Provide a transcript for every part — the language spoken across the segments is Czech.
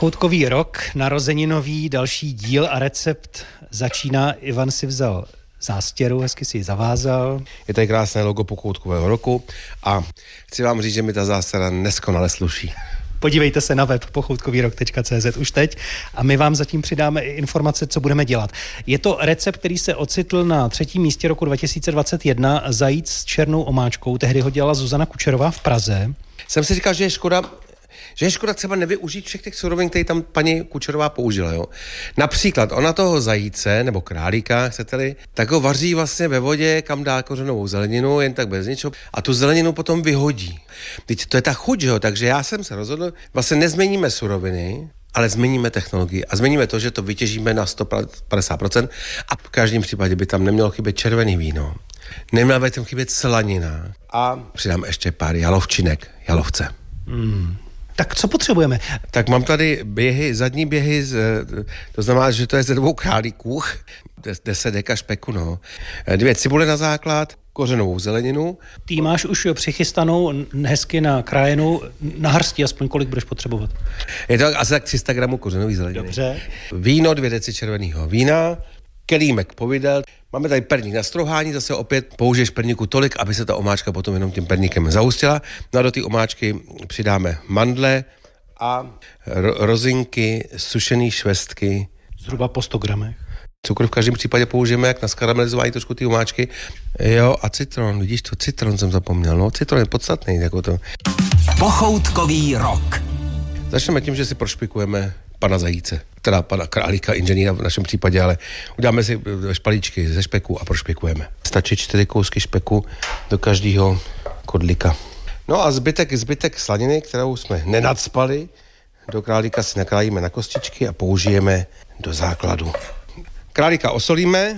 Pochoutkový rok, narozeninový, další díl a recept začíná. Ivan si vzal zástěru, hezky si ji zavázal. Je tady krásné logo Pochoutkového roku a chci vám říct, že mi ta zástěra neskonale sluší. Podívejte se na web pochoutkovýrok.cz už teď a my vám zatím přidáme i informace, co budeme dělat. Je to recept, který se ocitl na 3. místě roku 2021, zajíc s černou omáčkou. Tehdy ho dělala Zuzana Kučerová v Praze. Jsem si říkal, že je škoda třeba nevyužít všech těch surovin, které tam paní Kučerová použila. Jo? Například ona toho zajíce nebo králíka, chcete-li, tak ho vaří vlastně ve vodě, kam dá kořenovou zeleninu, jen tak bez ničeho, a tu zeleninu potom vyhodí. Teď to je ta chuť, jo? Takže já jsem se rozhodl, vlastně nezměníme suroviny, ale změníme technologii a změníme to, že to vytěžíme na 150% a v každém případě by tam nemělo chybět červený víno, neměla by tam chybět slanina a přidám ještě pár jalovčinek, jalovce. Tak co potřebujeme? Tak mám tady zadní běhy, to znamená, že to je ze 2 králíků, 10 deka špeku, 2 cibule na základ, kořenovou zeleninu. Ty máš už přichystanou, hezky nakrájenou, na hrsti, aspoň kolik budeš potřebovat? Je to asi tak 300 gramů kořenový zeleniny. Dobře. Víno, 2 deci červeného vína, kelímek povidel. Máme tady perník na strouhání, zase opět použiješ perníku tolik, aby se ta omáčka potom jenom tím perníkem zahustila. No a do té omáčky přidáme mandle a rozinky, sušený švestky. Zhruba po 100 gramech. Cukr v každém případě použijeme jak na skaramelizování trošku ty omáčky. Jo, a citron, vidíš to, citron jsem zapomněl, no, citron je podstatný, jako to. Pochoutkový rok. Začneme tím, že si prošpikujeme pana zajíce, teda pana králíka, inženýra v našem případě, ale uděláme si špalíčky ze špeku a prošpikujeme. Stačí 4 kousky špeku do každého kodlíka. No a zbytek slaniny, kterou jsme nenacpali, do králíka si nakrájíme na kostičky a použijeme do základu. Králíka osolíme.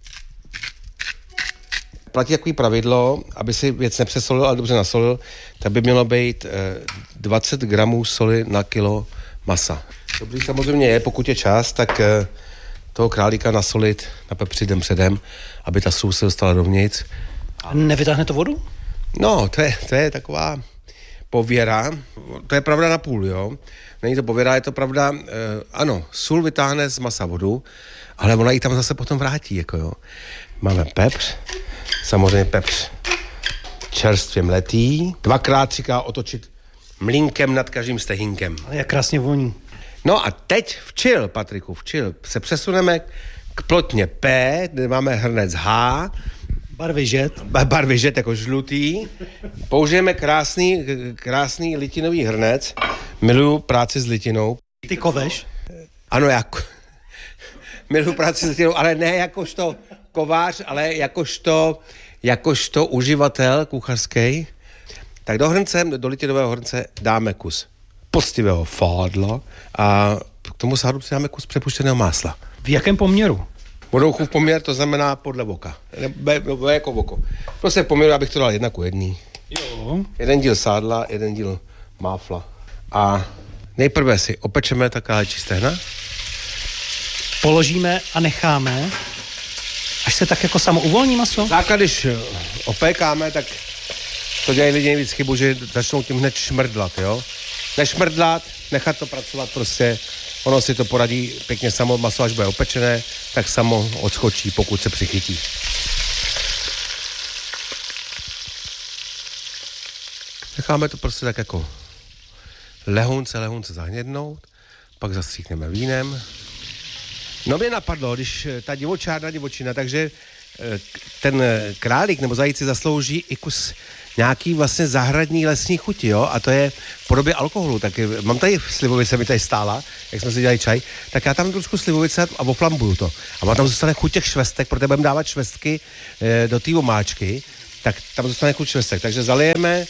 Platí takový pravidlo, aby si věc nepřesolil, ale dobře nasolil, tak by mělo být 20 gramů soli na kilo masa. Dobrý samozřejmě je, pokud je čas, tak toho králíka nasolit, napepřit den předem, aby ta sůl se dostala dovnitř. Nevytáhne to vodu? No, to je taková pověra. To je pravda na půl, jo. Není to pověra, je to pravda, ano, sůl vytáhne z masa vodu, ale ona ji tam zase potom vrátí, jako jo. Máme pepř, samozřejmě pepř čerstvě mletý, 2x, 3x otočit mlínkem nad každým stehínkem. Ale jak krásně voní. No a teď Patriku, se přesuneme k plotně P, kde máme hrnec H. Barvy žet jako žlutý. Použijeme krásný litinový hrnec. Miluju práci s litinou. Ty koveš? Ano, miluju práci s litinou, ale ne jakožto kovář, ale jakožto uživatel kuchařský. Tak do litinového hrnce dáme kus poctivého fádla a k tomu sádu přidáme kus přepuštěného másla. V jakém poměru? Vodouchův poměr, to znamená podle voka. Nebo jako voko. Prostě v poměru, abych to dal 1:1. Jo. 1 díl sádla, 1 díl máfla. A nejprve si opečeme taková stehna. Položíme a necháme, až se tak jako samo uvolní maso? Základ, když opékáme, tak to dělají lidi nejvíc chybu, že začnou tím hned šmrdlat, jo. Nešmrdlat, nechat to pracovat prostě. Ono si to poradí pěkně samo, maso až bude opečené, tak samo odskočí, pokud se přichytí. Necháme to prostě tak jako lehonce zahnědnout, pak zastříkneme vínem. No mě napadlo, když ta divočina, takže ten králík nebo zajíc si zaslouží i kus nějaký vlastně zahradní lesní chuti, jo, a to je v podobě alkoholu, tak mám tady slivovice, mi tady stála, jak jsme si dělali čaj, tak já tam trošku slivovice a oflambuju to. A mám tam zůstane chuť těch švestek, protože budeme dávat švestky do té omáčky, tak tam zůstane chuť švestek, takže zalijeme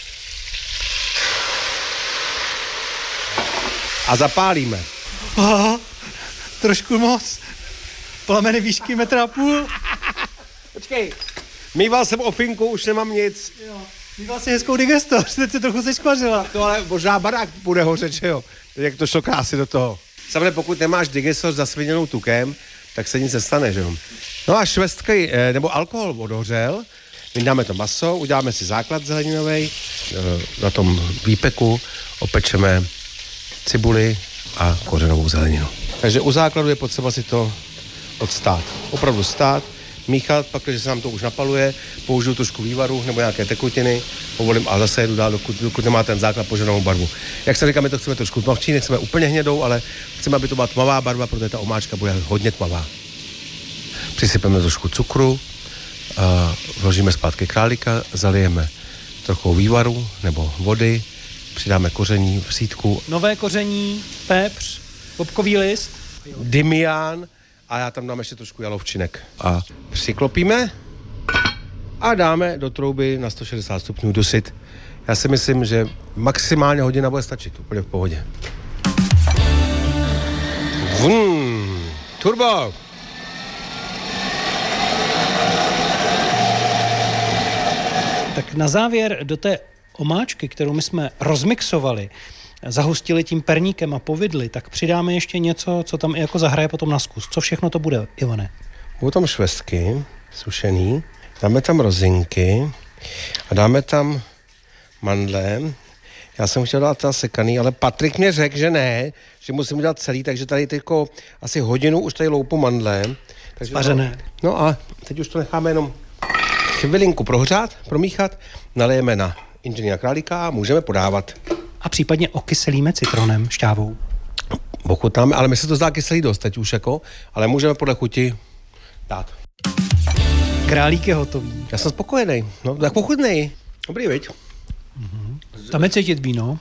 a zapálíme. Aha, trošku moc. Plameny výšky 1,5 m. Počkej, mýval jsem ofinku, už nemám nic. Jo, mýval si hezkou digestor, teď se trochu seškvařila. To ale možná barák bude hořet, že jo? Jak to šlo krásy do toho. Samozřejmě pokud nemáš digestor zasviněnou tukem, tak se nic nestane, že jo? No a švestky, nebo alkohol odhořel, vydáme to maso, uděláme si základ zeleninovej, na tom výpeku opečeme cibuli, a kořenovou zeleninu. Takže u základu je potřeba si to odstát. Opravdu stát, míchat, pak, když se nám to už napaluje, použiju trošku vývaru nebo nějaké tekutiny, povolím a zase jedu dál, dokud nemá ten základ požadovanou barvu. Jak se říká, my to chceme trošku tmavší, nechceme úplně hnědou, ale chceme, aby to byla tmavá barva, protože ta omáčka bude hodně tmavá. Přisypeme trošku cukru, vložíme zpátky králíka, zalijeme trochu vývaru nebo vody, přidáme koření, vsítku. Nové koření, pepř, bobkový list, Dymián a já tam dám ještě trošku jalovčinek. A přiklopíme a dáme do trouby na 160 stupňů dusit. Já si myslím, že maximálně hodina bude stačit, úplně v pohodě. Turbo! Tak na závěr do té omáčky, kterou my jsme rozmixovali, zahustili tím perníkem a povidli, tak přidáme ještě něco, co tam i jako zahraje potom na zkus. Co všechno to bude, Ivane? Budou tam švestky sušený, dáme tam rozinky a dáme tam mandle. Já jsem chtěl dát ta sekaný, ale Patrik mě řekl, že ne, že musím dát celý, takže tady teďko asi hodinu už tady loupu mandle. Spařené. No a teď už to necháme jenom chvilinku prohřát, promíchat, nalejeme na inženýra králíka a můžeme podávat. A případně okyselíme citronem, šťávou. Ochutnáme, ale mi se to zdá kyselý dost teď už jako, ale můžeme podle chuti dát. Králík je hotový. Já jsem spokojený, no tak pochutnej. Dobrý, viď? Tam je cítit víno.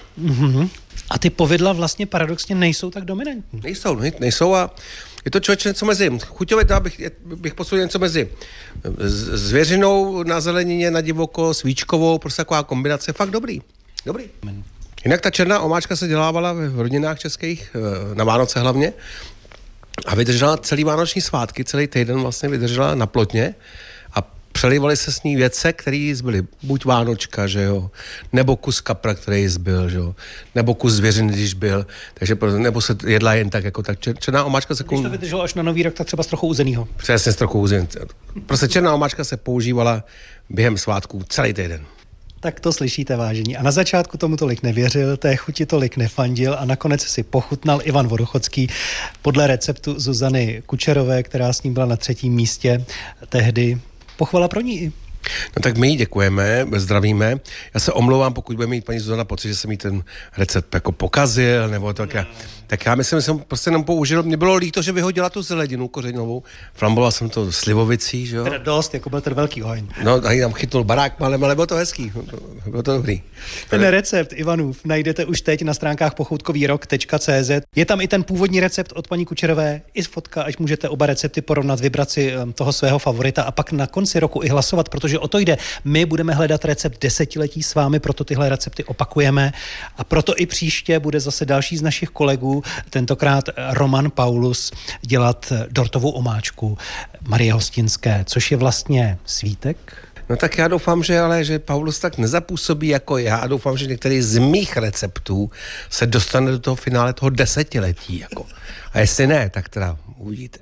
A ty povidla vlastně paradoxně nejsou tak dominantní. Nejsou a je to člověče něco mezi. Chuťově bych posunul něco mezi zvěřinou na zelenině, na divoko, svíčkovou, prostě taková kombinace, fakt dobrý. Jinak ta černá omáčka se dělávala v rodinách českých, na Vánoce hlavně, a vydržela celý vánoční svátky, celý týden vlastně vydržela na plotně a přelívaly se s ní věce, které zbyly. Buď vánočka, že jo, nebo kus kapra, který zbyl, že jo, nebo kus zvěřiny, když byl, takže nebo se jedla jen tak, jako tak černá omáčka se... Když to vydrželo až na Nový rok, tak třeba z trochu uzenýho. Přesně z trochu uzenýho. Prostě černá omáčka se používala během svátků celý týden. Tak to slyšíte, vážení. A na začátku tomu tolik nevěřil, té chuti tolik nefandil a nakonec si pochutnal Ivan Vodochodský podle receptu Zuzany Kučerové, která s ním byla na 3. místě tehdy. Pochvala pro ní. No tak my jí děkujeme, zdravíme. Já se omlouvám, pokud bude mít paní Zuzana pocit, že jsem jí ten recept jako pokazil, nebo tak. Tak já myslím, že jsem prostě jenom použil. Mně bylo líto, že vyhodila tu zeleninu kořenovou. Flamboval jsem to slivovicí, že jo? Teda dost, jako byl ten velký oheň. No, tady tam chytnul barák malem, ale bylo to hezký. Bylo to dobrý. Ten recept Ivanův najdete už teď na stránkách pochoutkovýrok.cz. Je tam i ten původní recept od paní Kučerové, i fotka, až můžete oba recepty porovnat, vybrat si toho svého favorita a pak na konci roku i hlasovat, protože o to jde. My budeme hledat recept desetiletí s vámi, proto tyhle recepty opakujeme a proto i příště bude zase další z našich kolegů, tentokrát Roman Paulus, dělat dortovou omáčku Marie Hostinské, což je vlastně svítek. No tak já doufám, že Paulus tak nezapůsobí jako já a doufám, že některý z mých receptů se dostane do toho finále toho desetiletí. Jako. A jestli ne, tak teda uvidíte.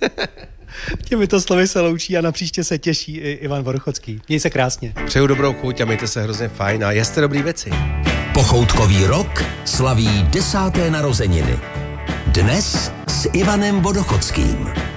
Těmito slovy se loučí a na příště se těší i Ivan Vodochodský. Měj se krásně. Přeju dobrou chuť a mějte se hrozně fajn a jeste dobrý věci. Pochoutkový rok slaví 10. narozeniny. Dnes s Ivanem Vodochodským.